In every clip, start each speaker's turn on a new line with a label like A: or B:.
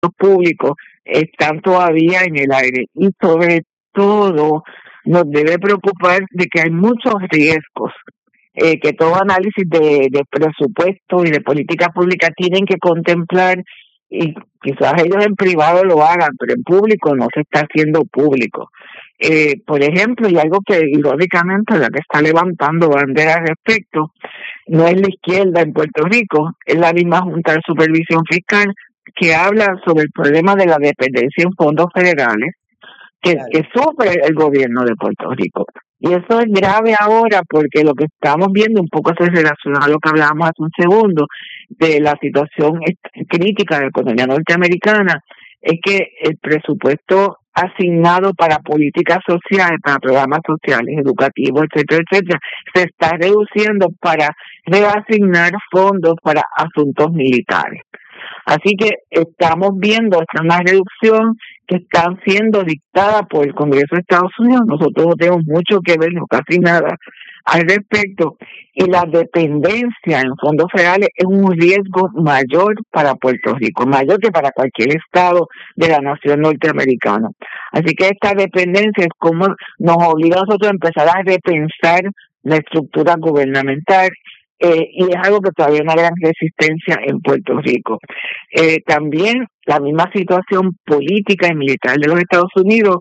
A: públicos están todavía en el aire y sobre todo nos debe preocupar de que hay muchos riesgos que todo análisis de presupuesto y de política pública tienen que contemplar, y quizás ellos en privado lo hagan, pero en público no se está haciendo público. Por ejemplo, y algo que irónicamente la que está levantando bandera al respecto no es la izquierda en Puerto Rico, es la misma Junta de Supervisión Fiscal que habla sobre el problema de la dependencia en fondos federales que sufre el gobierno de Puerto Rico. Y eso es grave ahora porque lo que estamos viendo un poco se relaciona a lo que hablábamos hace un segundo de la situación crítica de la economía norteamericana, es que el presupuesto asignado para políticas sociales, para programas sociales, educativos, etcétera, etcétera, se está reduciendo para reasignar fondos para asuntos militares. Así que estamos viendo una reducción que está siendo dictada por el Congreso de Estados Unidos. Nosotros no tenemos mucho que ver, no casi nada al respecto. Y la dependencia en fondos federales es un riesgo mayor para Puerto Rico, mayor que para cualquier estado de la nación norteamericana. Así que esta dependencia es como nos obliga a nosotros a empezar a repensar la estructura gubernamental. Y es algo que todavía hay una gran resistencia en Puerto Rico. También la misma situación política y militar de los Estados Unidos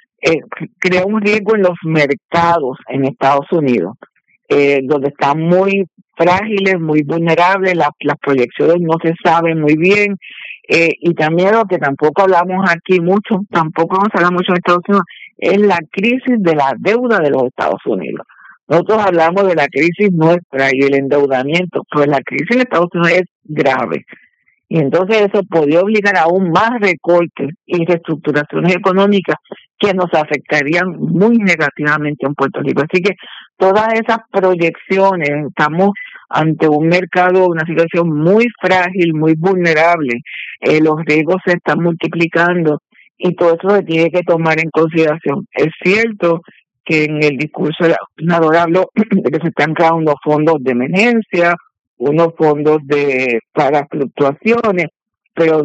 A: crea un riesgo en los mercados en Estados Unidos, donde están muy frágiles, muy vulnerables, las proyecciones no se saben muy bien, y también lo que tampoco hablamos aquí mucho, tampoco vamos a hablar mucho en Estados Unidos, es la crisis de la deuda de los Estados Unidos. Nosotros hablamos de la crisis nuestra y el endeudamiento, pues la crisis en Estados Unidos es grave. Y entonces eso podría obligar a aún más recortes y reestructuraciones económicas que nos afectarían muy negativamente en Puerto Rico. Así que todas esas proyecciones, estamos ante un mercado, una situación muy frágil, muy vulnerable. Los riesgos se están multiplicando y todo eso se tiene que tomar en consideración. Es cierto que en el discurso del gobernador habló de que se están creando fondos de emergencia, unos fondos para fluctuaciones, pero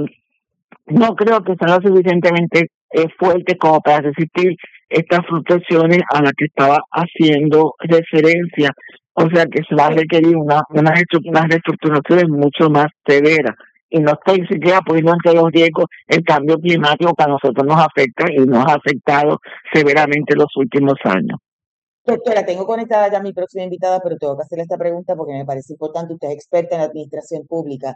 A: no creo que sean lo suficientemente fuertes como para resistir estas fluctuaciones a las que estaba haciendo referencia. O sea que se va a requerir unas reestructuraciones mucho más severas. Y no estoy siquiera poniendo entre los riesgos el cambio climático que a nosotros nos afecta y nos ha afectado severamente los últimos años.
B: Doctora, tengo conectada ya a mi próxima invitada, pero tengo que hacerle esta pregunta porque me parece importante. Usted es experta en administración pública.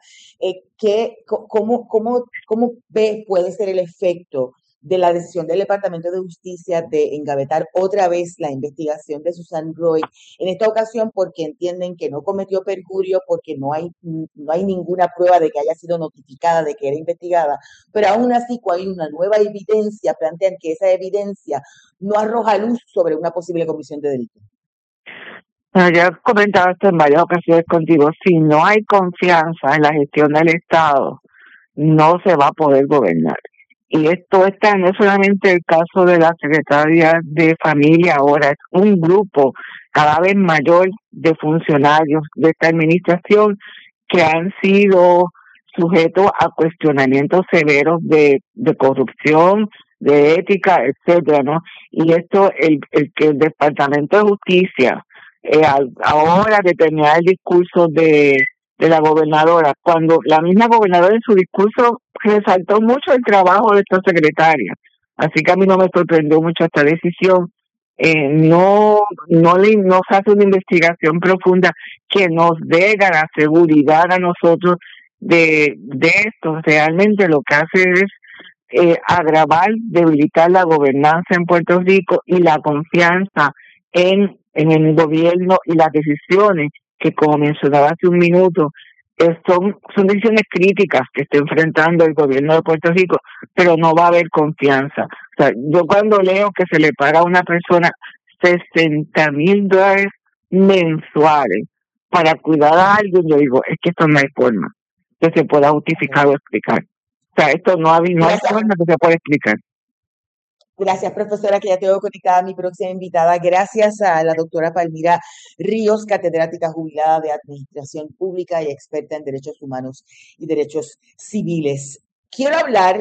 B: ¿Cómo puede ser el efecto de la decisión del Departamento de Justicia de engavetar otra vez la investigación de Susan Roy, en esta ocasión porque entienden que no cometió perjurio, porque no hay ninguna prueba de que haya sido notificada de que era investigada, pero aún así cuando hay una nueva evidencia, plantean que esa evidencia no arroja luz sobre una posible comisión de delito?
A: Ya he comentado esto en varias ocasiones contigo, si no hay confianza en la gestión del Estado, no se va a poder gobernar. Y esto no es solamente el caso de la Secretaría de Familia ahora, es un grupo cada vez mayor de funcionarios de esta administración que han sido sujetos a cuestionamientos severos de corrupción, de ética, etcétera, ¿no? Y esto, el Departamento de Justicia, ahora de terminar el discurso de la gobernadora, cuando la misma gobernadora en su discurso resaltó mucho el trabajo de esta secretaria, así que a mí no me sorprendió mucho esta decisión. No se hace una investigación profunda que nos dé la seguridad a nosotros de esto. Realmente lo que hace es agravar, debilitar la gobernanza en Puerto Rico y la confianza en el gobierno y las decisiones que, como mencionaba hace un minuto, son decisiones críticas que está enfrentando el gobierno de Puerto Rico, pero no va a haber confianza. O sea, yo cuando leo que se le paga a una persona $60,000 mensuales para cuidar a alguien, yo digo, es que esto no hay forma que se pueda justificar o explicar. O sea, esto no hay forma que se pueda explicar.
B: Gracias, profesora, que ya tengo conectada a mi próxima invitada. Gracias a la doctora Palmira Ríos, catedrática jubilada de Administración Pública y experta en Derechos Humanos y Derechos Civiles. Quiero hablar